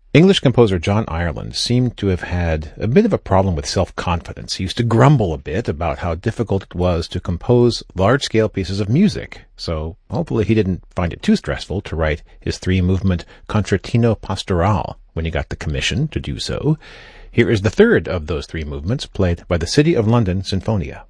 English composer John Ireland seemed to have had a bit of a problem with self-confidence. He used to grumble a bit about how difficult it was to compose large-scale pieces of music, so hopefully he didn't find it too stressful to write his three-movement Concertino Pastoral when he got the commission to do so. Here is the third of those three movements, played by the City of London Sinfonia.